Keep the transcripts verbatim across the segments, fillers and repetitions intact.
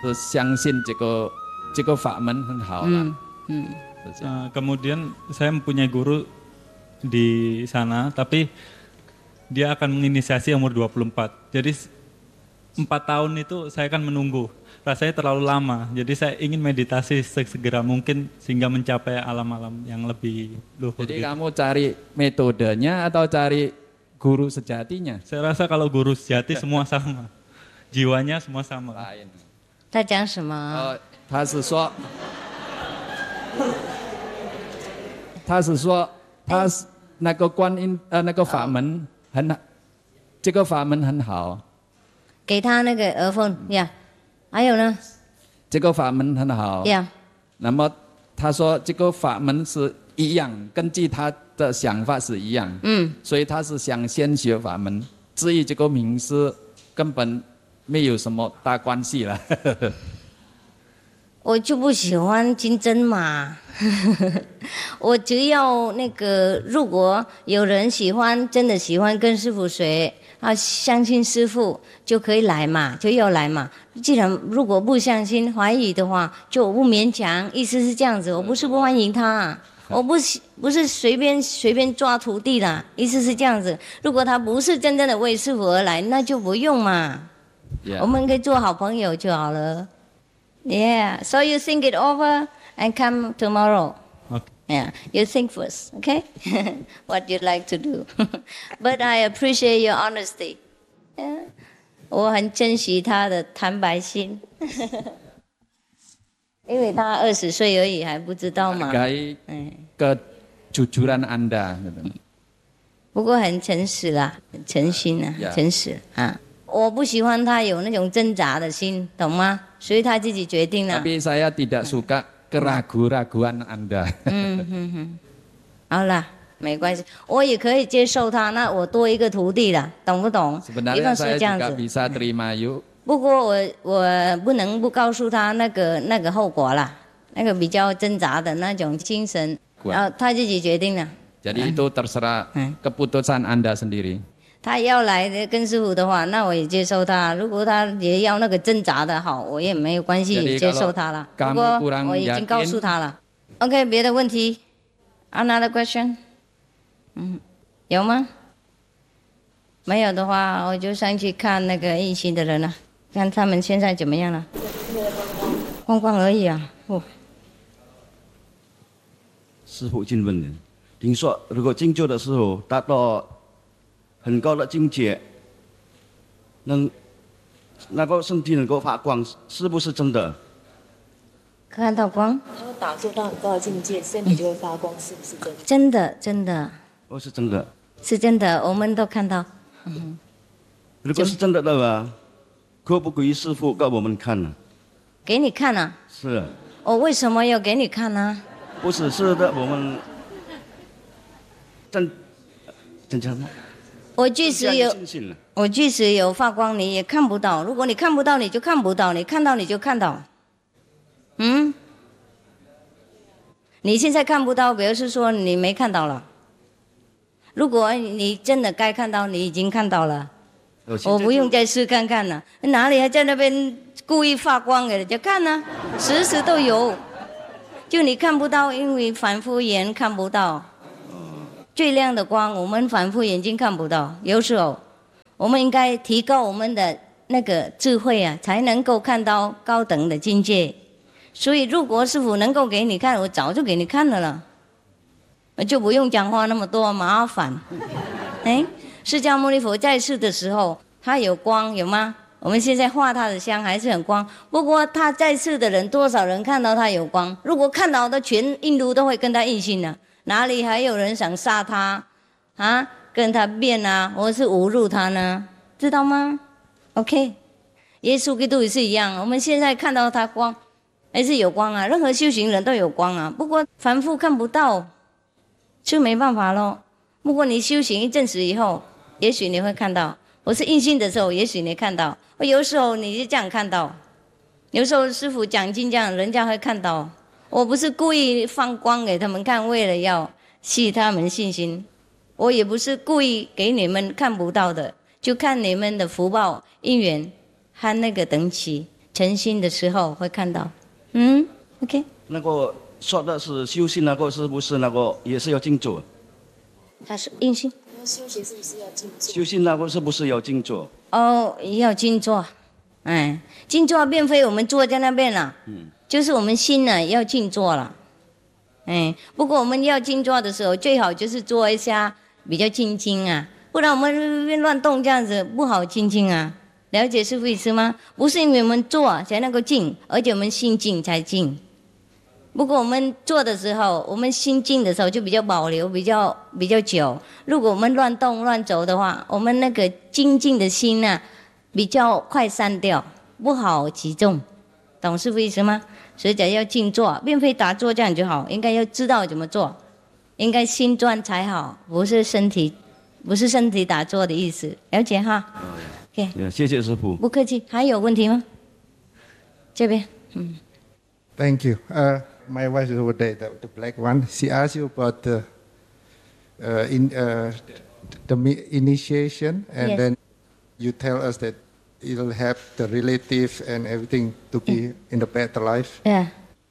是相信这个这个法门很好啦。 嗯嗯。 Uh, kemudian saya mempunyai guru di sana, tapi dia akan menginisiasi umur dua puluh empat. Jadi empat tahun itu saya kan menunggu. Rasanya terlalu lama. Jadi saya ingin meditasi segera mungkin sehingga mencapai alam-alam yang lebih luhur. Jadi gitu. kamu cari metodenya atau cari guru sejatinya? Saya rasa kalau guru sejati semua sama. Jiwanya semua sama. Lain. 他讲什么？ 呃，他是说，他是说，他是那个观音呃那个法门很，这个法门很好。 给他那个耳风呀，还有呢？ 这个法门很好。 呀。 那么他说这个法门是一样，根据他的想法是一样。 嗯。 所以他是想先学法门，至于这个名师根本没有什么大关系了。 我就不喜欢金针嘛，我只要那个，如果有人喜欢，真的喜欢跟师父学，啊，相信师父就可以来嘛，就要来嘛。既然如果不相信、怀疑的话，就我不勉强。意思是这样子，我不是不欢迎他，我不是不是随便随便抓徒弟的，意思是这样子。如果他不是真正的为师父而来，那就不用嘛。Yeah. 我们可以做好朋友就好了。Yeah, so you think it over and come tomorrow. Okay. Yeah, you think first, okay? What you'd like to do. But I appreciate your honesty. Yeah. 我很珍惜他的坦白心。因为他二十岁而已，还不知道嘛。 Hargai kejujuran Anda. 不过很诚实啦，很诚心啊， Yeah. 诚实啊。我不喜欢他有那种挣扎的心，懂吗？所以他自己决定了。 Tapi saya tidak suka keraguan-raguan Anda. 嗯嗯嗯，好啦，没关系，我也可以接受他。那我多一个徒弟了，懂不懂？ Sebenarnya saya juga bisa terima yuk. 不过我我不能不告诉他那个那个后果啦，那个比较挣扎的那种精神，然后他自己决定了。 Jadi itu terserah keputusan Anda sendiri. 他要来跟师父的话，那我也接受他。如果他也要那个挣扎的好，我也没有关系，也接受他了。不过我已经告诉他了。OK， 别的问题 ？Another question？ 嗯，有吗？没有的话，我就上去看那个一行的人了，看他们现在怎么样了。逛逛而已啊。哦。 师父请问您，听说如果静坐的时候达到很高的境界，能那个身体能够发光，是不是真的？ 看到光。 他说打坐到很高的境界，身体就会发光，是不是真的？ 真的，真的。 哦，是真的。 是真的，我们都看到。嗯。 如果是真的的话，可不可以师父给我们看呢？ 给你看啊。 是。 我为什么要给你看呢？ 不是，是的，我们真真讲吗？ 我即使有，我即使有发光，你也看不到。如果你看不到，你就看不到；你看到，你就看到。嗯，你现在看不到，表示说你没看到了。如果你真的该看到，你已经看到了。我不用再试看看了。哪里还在那边故意发光给人家看呢？时时都有，就你看不到，因为反复眼看不到。最亮的光，我们反复眼睛看不到。有时候，我们应该提高我们的那个智慧啊，才能够看到高等的境界。所以，如果师父能够给你看，我早就给你看了了，我就不用讲话那么多麻烦。哎，释迦牟尼佛在世的时候，他有光有吗？我们现在画他的像还是很光。不过他在世的人，多少人看到他有光？如果看到的全印度都会跟他印信了。哪里还有人想杀他啊？跟他辩啊，或是侮辱他呢？知道吗 ？OK， 耶稣基督也是一样。我们现在看到他光，还是有光啊。任何修行人都有光啊，不过凡夫看不到，就没办法咯。不过你修行一阵子以后，也许你会看到。我是印信的时候，也许你看到。有时候你是这样看到，有时候师父讲经这样，人家会看到。我不是故意放光给他们看，为了要吸他们信心。我也不是故意给你们看不到的，就看你们的福报因缘和那个等级， 诚心的时候会看到。嗯 ，OK。 那个说的是修行，那个是不是那个也是要静坐？ 他是印心。 修行是不是要静坐？ 修行那个是不是要静坐？ 哦，要静坐。哎，静坐并非我们坐在那边了，嗯，就是我们心呢要静坐了。哎，不过我们要静坐的时候，最好就是坐一下比较静静啊，不然我们乱动这样子不好静静啊。了解师父意思吗？不是因为我们坐才能够静，而且我们心静才静。不过我们做的时候，我们心静的时候就比较保留，比较比较久。如果我们乱动乱走的话，我们那个精进的心呢、啊，比较快散掉，不好集中，懂师父意思吗？所以讲要静坐，并非打坐这样就好，应该要知道怎么做，应该心专才好，不是身体，不是身体打坐的意思，了解哈？ OK， 谢谢师父。 不客气，还有问题吗？这边，嗯。 Thank you. Uh, my wife is over there, the, the black one. She asked you about the uh, in uh, the initiation, and yes. then you tell us that it'll help the relative and everything to be yeah. in the better life. Yeah.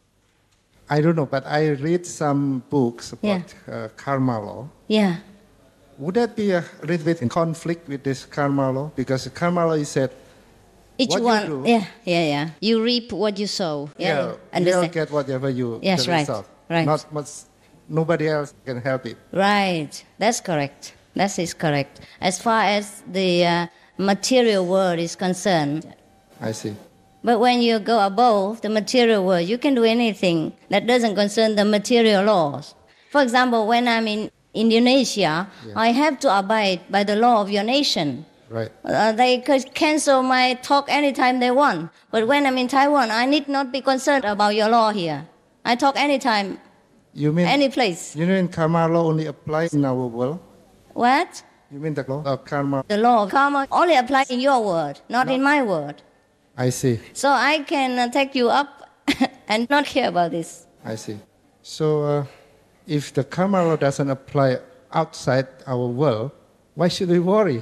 I don't know, but I read some books about yeah. uh, karma law. Yeah. Would that be a little bit in conflict with this karma law? Because the karma law is said, each what one, you do, yeah, yeah, yeah. You reap what you sow. Yeah, yeah you'll get whatever you yes, the right, result. right. Not much, nobody else can help it. Right, that's correct. That is correct. As far as the uh, material world is concerned. I see. But when you go above the material world, you can do anything that doesn't concern the material laws. For example, when I'm in Indonesia, yeah. I have to abide by the law of your nation. Right. Uh, they could cancel my talk anytime they want. But when I'm in Taiwan, I need not be concerned about your law here. I talk anytime, you mean, any place. You mean karma law only applies in our world? What? You mean the law of karma? The law of karma only applies in your world, not no. in my world. I see. So I can uh, take you up and not care about this. I see. So uh, if the karma law doesn't apply outside our world, why should we worry?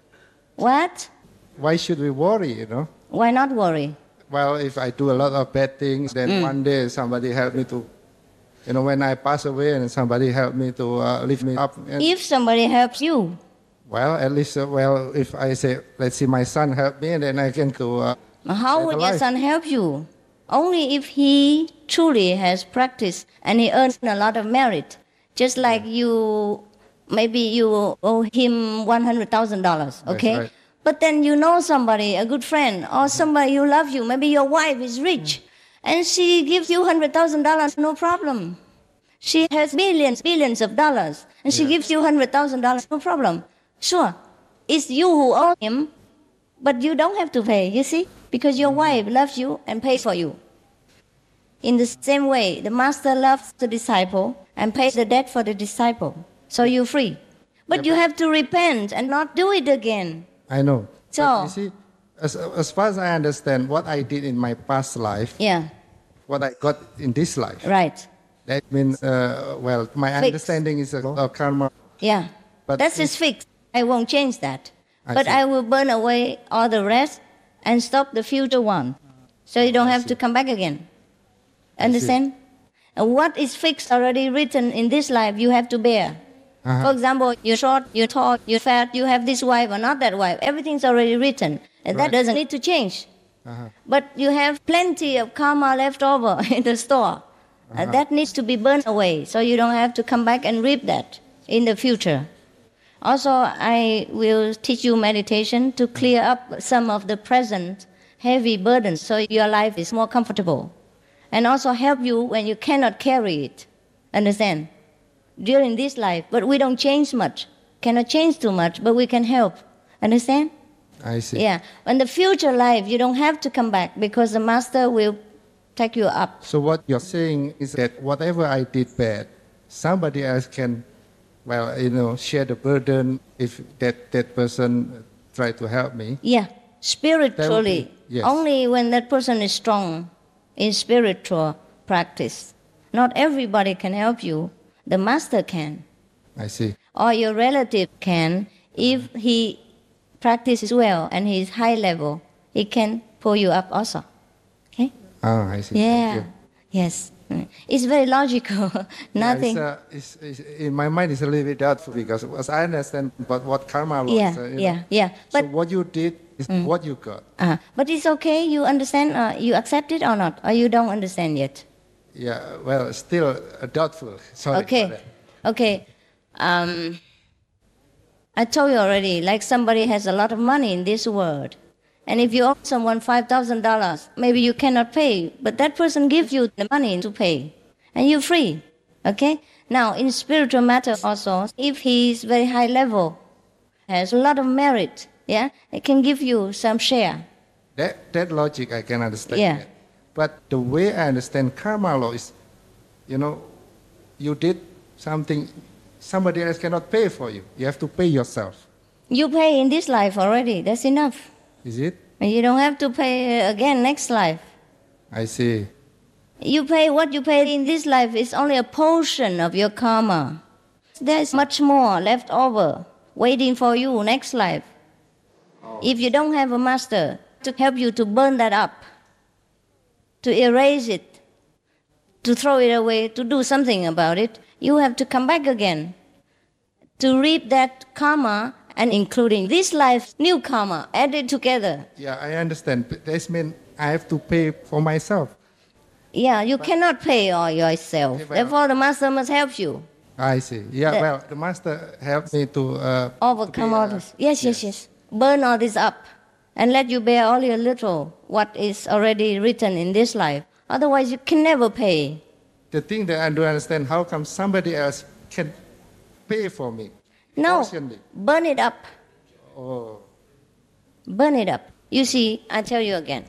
What? Why should we worry, you know? Why not worry? Well, if I do a lot of bad things, then mm. one day somebody help me to, you know, when I pass away and somebody help me to uh, lift me up. And, if somebody helps you. Well, at least, uh, well, if I say, let's see, my son help me, then I can go. Uh, How would your son help you? Only if he truly has practiced and he earns a lot of merit. Just like you, maybe you owe him one hundred thousand dollars, okay? Right. But then you know somebody, a good friend, or somebody who loves you. Maybe your wife is rich, and she gives you one hundred thousand dollars, no problem. She has millions, billions of dollars, and she yeah. gives you one hundred thousand dollars, no problem. Sure, it's you who owe him, but you don't have to pay, you see? Because your wife loves you and pays for you. In the same way, the master loves the disciple and pays the debt for the disciple. So you're free. But yeah, you but have to repent and not do it again. I know. So, but you see, as, as far as I understand, what I did in my past life, yeah, what I got in this life, right. That means, uh, well, my fixed. Understanding is a lot of karma. Yeah, but that is fixed. I won't change that. I but see. I will burn away all the rest and stop the future one. So you don't I have see. to come back again. Understand? And what is fixed, already written in this life, you have to bear. Uh-huh. For example, you're short, you're tall, you're fat, you have this wife or not that wife. Everything's already written. And right. that doesn't need to change. Uh-huh. But you have plenty of karma left over in the store. Uh-huh. Uh, that needs to be burned away. So you don't have to come back and reap that in the future. Also, I will teach you meditation to clear up some of the present heavy burdens so your life is more comfortable. And also help you when you cannot carry it. Understand? During this life, but we don't change much. Cannot change too much, but we can help. Understand? I see. Yeah. In the future life, you don't have to come back because the master will take you up. So what you're saying is that whatever I did bad, somebody else can, well, you know, share the burden if that, that person try to help me. Yeah. Spiritually. Be, yes. Only when that person is strong in spiritual practice. Not everybody can help you. The master can. I see. Or your relative can. If he practices well and he's high level, he can pull you up also. Ah, I see. Yeah. Thank you. Yes. It's very logical. Nothing. Yeah, it's, uh, it's, it's, in my mind, it's a little bit doubtful because as I understand but what karma law Yeah, is. Uh, you yeah, know. yeah. So But what you did is what you got. uh, but it's okay. You understand? Uh, you accept it or not? Or you don't understand yet? Yeah, well, still uh, doubtful. Sorry Okay. about that. Okay. Um, I told you already, like somebody has a lot of money in this world. And if you owe someone five thousand dollars, maybe you cannot pay, but that person gives you the money to pay. And you're free. Okay? Now, in spiritual matter also, if he is very high level, has a lot of merit, yeah, it can give you some share. That, that logic I can understand. Yeah. That. But the way I understand karma law is, you know, you did something somebody else cannot pay for you. You have to pay yourself. You pay in this life already. That's enough. Is it? And you don't have to pay again next life. I see. You pay what you pay in this life is only a portion of your karma. There's much more left over waiting for you next life. If you don't have a master to help you to burn that up, to erase it, to throw it away, to do something about it, you have to come back again to reap that karma, and including this life's new karma, added together. Yeah, I understand. But this means I have to pay for myself. Yeah, you cannot pay all yourself. Yeah, but- Therefore, the master must help you I see. Yeah, The- well, the master helped me to uh, overcome to be, all uh, this. Yes, yes, yes. Burn all this up and let you bear all your little, what is already written in this life. Otherwise, you can never pay. The thing that I don't understand, how come somebody else can pay for me? No, Portionally. burn it up. Oh, Burn it up. You see, I tell you again.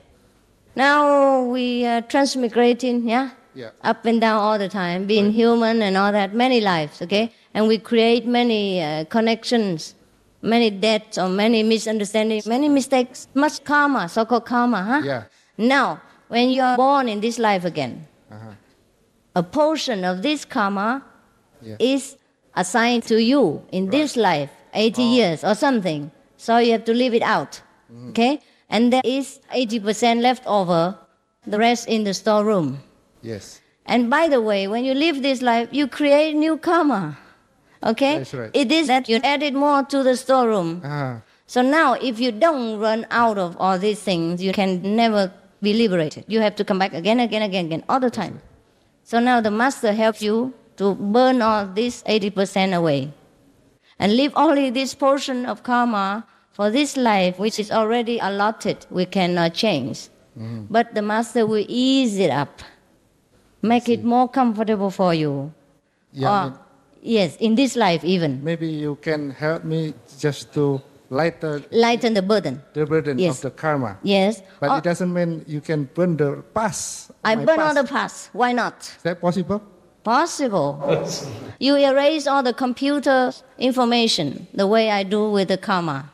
Now we are transmigrating, yeah? yeah. Up and down all the time, being human and all that, many lives, okay? And we create many uh, connections, many deaths or many misunderstandings, many mistakes, much karma, so-called karma, huh? Yeah. Now, when you are born in this life again, Uh-huh. a portion of this karma Yeah. is assigned to you in this life, eighty years or something. So you have to leave it out, okay? And there is eighty percent left over, the rest in the storeroom. Yes. And by the way, when you live this life, you create new karma, okay? That's right. It is that you added more to the storeroom. Ah, So now, if you don't run out of all these things, you can never be liberated. You have to come back again, again, again, again, all the time. So now the master helps you to burn all this eighty percent away and leave only this portion of karma for this life, which is already allotted. We cannot change. But the master will ease it up, make it more comfortable for you. yeah. Or- may- yes, in this life even. Maybe you can help me just to lighten Lighten the burden. the burden Yes. of the karma. Yes. But Or- it doesn't mean you can burn the past. I my burn all past. the past. Why not? Is that possible? Possible. You erase all the computer information the way I do with the karma.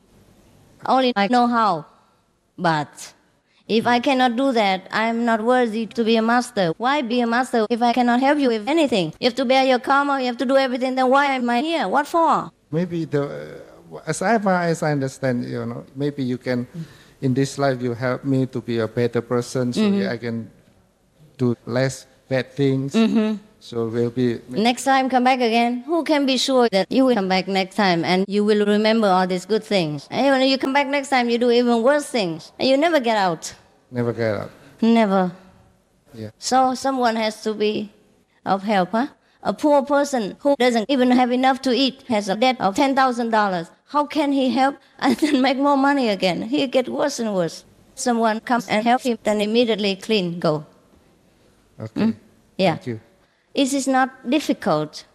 Only I know how. But if I cannot do that, I'm not worthy to be a master. Why be a master if I cannot help you with anything? You have to bear your karma, you have to do everything, then why am I here? What for? Maybe the, uh, as far as I understand, you know, maybe you can, in this life, you help me to be a better person, so Mm-hmm. I can do less bad things. So we'll be. Next time, come back again. Who can be sure that you will come back next time and you will remember all these good things? And when you come back next time, you do even worse things, and you never get out. Never get out. Never. Yeah. So someone has to be of help, huh? A poor person who doesn't even have enough to eat has a debt of ten thousand dollars. How can he help and then make more money again? He'll get worse and worse. Someone comes and help him, then immediately clean, go. Okay. Yeah. Thank you. It is not difficult,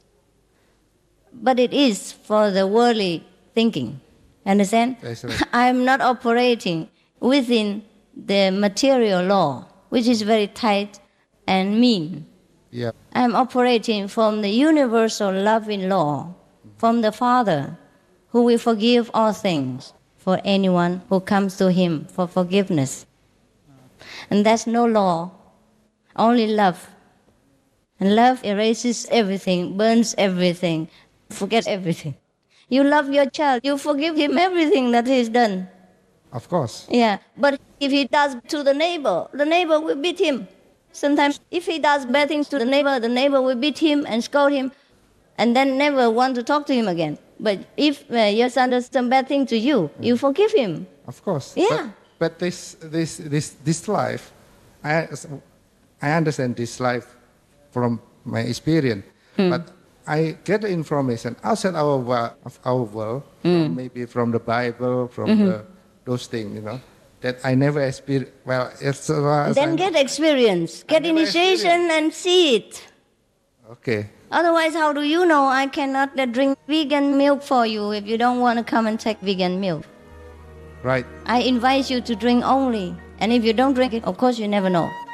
but it is for the worldly thinking. Understand? That's right. I'm not operating within the material law, which is very tight and mean. Yeah. I'm operating from the universal loving law, from the Father, who will forgive all things for anyone who comes to Him for forgiveness. And that's no law, only love. And love erases everything, burns everything, forget everything. You love your child, you forgive him everything that he's done. Of course. Yeah, but if he does to the neighbor, the neighbor will beat him. Sometimes if he does bad things to the neighbor, the neighbor will beat him and scold him and then never want to talk to him again. But if uh, your son does some bad thing to you, mm. you forgive him. Of course. Yeah. But, but this, this, this, this life, I, I understand this life from my experience. Mm. But I get the information outside our, of our world, mm. maybe from the Bible, from mm-hmm. the, those things, you know, that I never experienced. Well, it's, uh, then I, get experience, get initiation and see it. Okay. Otherwise, how do you know I cannot uh, drink vegan milk for you if you don't want to come and take vegan milk? Right. I invite you to drink only. And if you don't drink it, of course you never know.